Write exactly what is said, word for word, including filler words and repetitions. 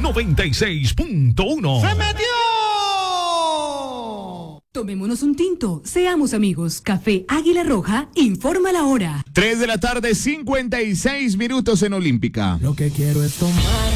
noventa y seis punto uno. ¡Se metió! Tomémonos un tinto, seamos amigos. Café Águila Roja, informa la hora. tres de la tarde, cincuenta y seis minutos en Olímpica. Lo que quiero es tomar